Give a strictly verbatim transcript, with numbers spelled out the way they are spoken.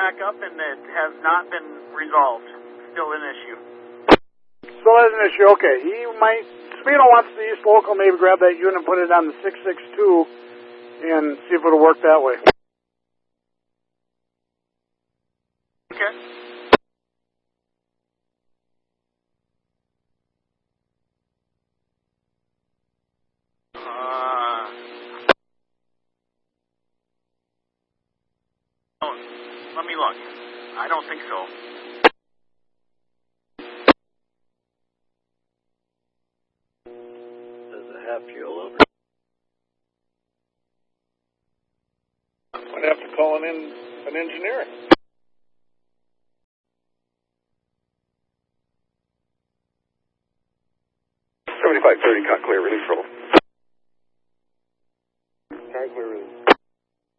back up, and it has not been resolved. Still an issue. Still has an issue. Okay, he might. Spino wants the East Local. Maybe grab that unit and put it on the six six two, and see if it'll work that way. Okay. Uh, oh, let me look. I don't think so. Does it have fuel over? Might have to call an, in, an engineer. seventy-five thirty, cut clear, release roll. Car clear, release.